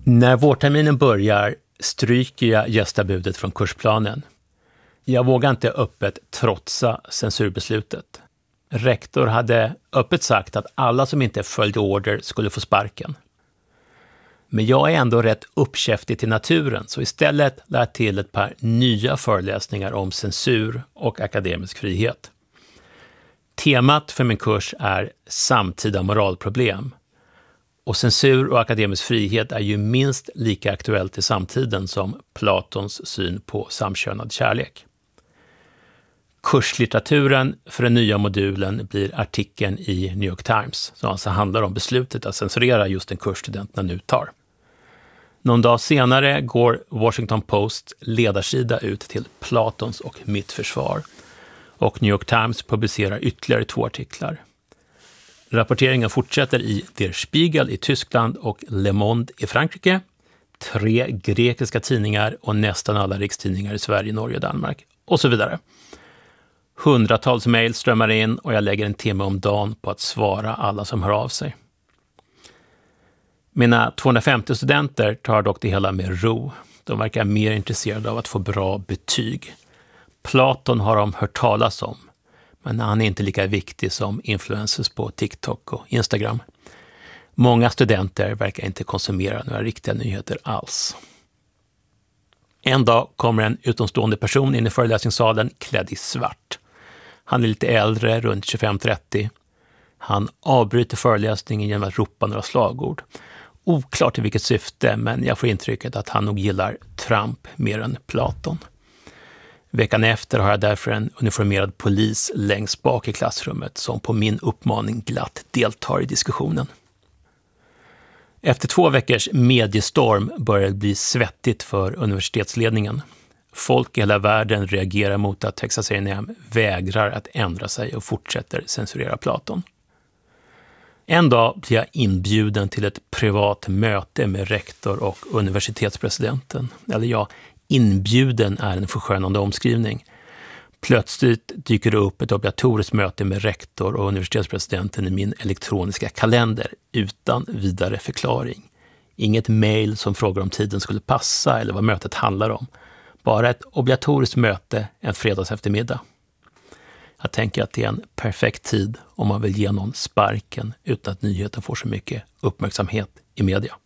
När vårterminen börjar stryker jag gästabudet från kursplanen. Jag vågar inte öppet trotsa censurbeslutet. Rektor hade öppet sagt att alla som inte följde order skulle få sparken. Men jag är ändå rätt uppkäftig till naturen, så istället lade jag till ett par nya föreläsningar om censur och akademisk frihet. Temat för min kurs är samtida moralproblem. Och censur och akademisk frihet är ju minst lika aktuellt i samtiden som Platons syn på samkönad kärlek. Kurslitteraturen för den nya modulen blir artikeln i New York Times, som alltså handlar om beslutet att censurera just den kurs studenterna nu tar. Någon dag senare går Washington Post ledarsida ut till Platons och mitt försvar. Och New York Times publicerar ytterligare 2 artiklar. Rapporteringen fortsätter i Der Spiegel i Tyskland och Le Monde i Frankrike. 3 grekiska tidningar och nästan alla rikstidningar i Sverige, Norge och Danmark. Och så vidare. Hundratals mejl strömmar in och jag lägger en timme om dagen på att svara alla som hör av sig. Mina 250 studenter tar dock det hela med ro. De verkar mer intresserade av att få bra betyg. Platon har de hört talas om, men han är inte lika viktig som influencers på TikTok och Instagram. Många studenter verkar inte konsumera några riktiga nyheter alls. En dag kommer en utomstående person in i föreläsningssalen klädd i svart. Han är lite äldre, runt 25-30. Han avbryter föreläsningen genom att ropa några slagord. Oklart i vilket syfte, men jag får intrycket att han nog gillar Trump mer än Platon. Veckan efter har jag därför en uniformerad polis längst bak i klassrummet som på min uppmaning glatt deltar i diskussionen. Efter 2 veckors mediestorm börjar det bli svettigt för universitetsledningen. Folk i hela världen reagerar mot att Texas A&M vägrar att ändra sig och fortsätter censurera Platon. En dag blir jag inbjuden till ett privat möte med rektor och universitetspresidenten. Eller ja, inbjuden är en förskönande omskrivning. Plötsligt dyker det upp ett obligatoriskt möte med rektor och universitetspresidenten i min elektroniska kalender utan vidare förklaring. Inget mejl som frågar om tiden skulle passa eller vad mötet handlar om. Bara ett obligatoriskt möte en fredags eftermiddag. Jag tänker att det är en perfekt tid om man vill ge någon sparken utan att nyheten får så mycket uppmärksamhet i media.